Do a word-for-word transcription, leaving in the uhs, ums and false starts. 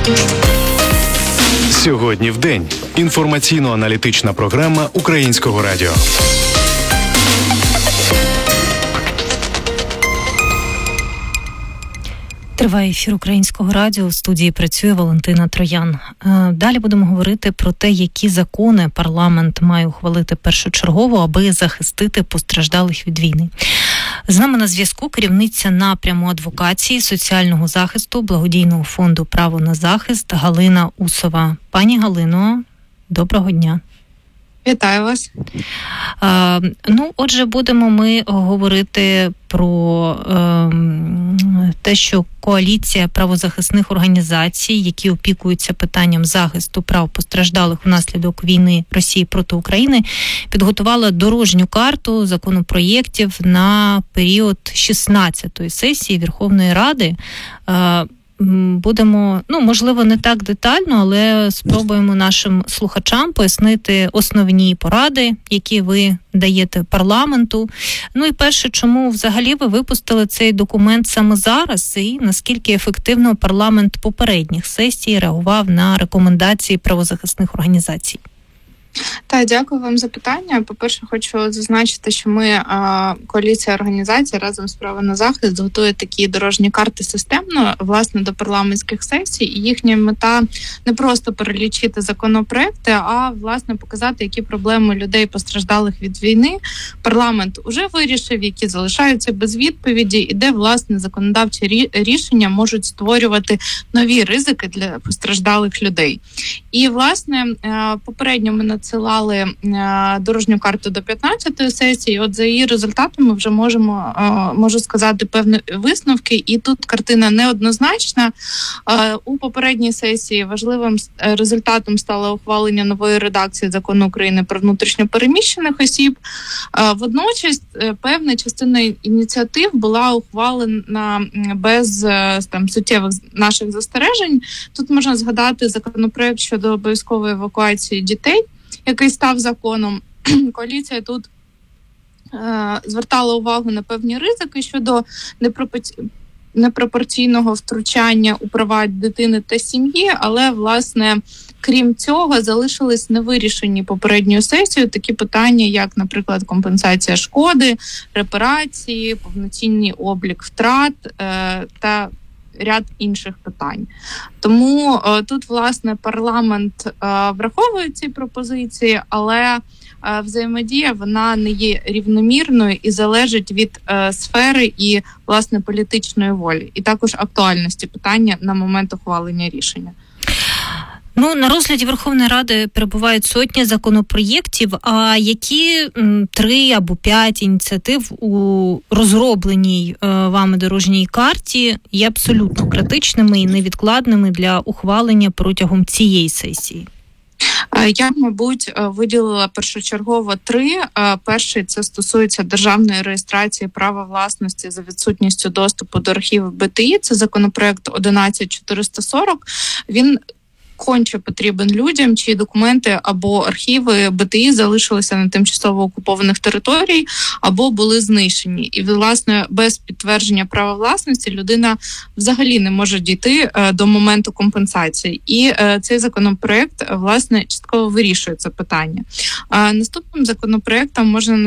Сьогодні в день. Інформаційно-аналітична програма Українського радіо. Триває ефір Українського радіо. У студії працює Валентина Троян. Далі будемо говорити про те, які закони парламент має ухвалити першочергово, аби захистити постраждалих від війни. З нами на зв'язку керівниця напряму адвокації, соціального захисту, благодійного фонду «Право на захист» Галина Усова. Пані Галино, доброго дня. Вітаю вас. А, ну, отже, будемо ми говорити про е, те, що коаліція правозахисних організацій, які опікуються питанням захисту прав постраждалих внаслідок війни Росії проти України, підготувала дорожню карту законопроєктів на період шістнадцятої сесії Верховної Ради. Е, Будемо, ну, можливо, не так детально, але спробуємо нашим слухачам пояснити основні поради, які ви даєте парламенту. Ну і перше, чому взагалі ви випустили цей документ саме зараз, і наскільки ефективно парламент попередніх сесій реагував на рекомендації правозахисних організацій? Так, дякую вам за питання. По-перше, хочу зазначити, що ми, коаліція організацій, разом з «Право на захист» готує такі дорожні карти системно, власне, до парламентських сесій. І їхня мета не просто перелічити законопроекти, а, власне, показати, які проблеми людей, постраждалих від війни, парламент уже вирішив, які залишаються без відповіді, і де, власне, законодавчі рішення можуть створювати нові ризики для постраждалих людей. І, власне, попередньо ми надсилали дорожню карту до п'ятнадцятої сесії. От за її результатами вже можемо, можу сказати, певні висновки. І тут картина неоднозначна. У попередній сесії важливим результатом стало ухвалення нової редакції Закону України про внутрішньо переміщених осіб. Водночас певна частина ініціатив була ухвалена без там суттєвих наших застережень. Тут можна згадати законопроект щодо обов'язкової евакуації дітей, який став законом. Коаліція тут е, звертала увагу на певні ризики щодо непропорційного втручання у права дитини та сім'ї, але, власне, крім цього, залишились невирішені попередньою сесією такі питання, як, наприклад, компенсація шкоди, репарації, повноцінний облік втрат е, та ряд інших питань. Тому е, тут, власне, парламент е, враховує ці пропозиції, але е, взаємодія, вона не є рівномірною і залежить від е, сфери і, власне, політичної волі. І також актуальності питання на момент ухвалення рішення. Ну, на розгляді Верховної Ради перебувають сотні законопроєктів, а які м, три або п'ять ініціатив у розробленій е, вами дорожній карті є абсолютно критичними і невідкладними для ухвалення протягом цієї сесії? Я, мабуть, виділила першочергово три. Перший – це стосується державної реєстрації права власності за відсутністю доступу до архівів БТІ. Це законопроект одинадцять чотириста сорок. Він конче потрібен людям, чиї документи або архіви БТІ залишилися на тимчасово окупованих територіях або були знищені. І, власне, без підтвердження права власності людина взагалі не може дійти до моменту компенсації. І цей законопроект, власне, частково вирішує це питання. Наступним законопроектом можна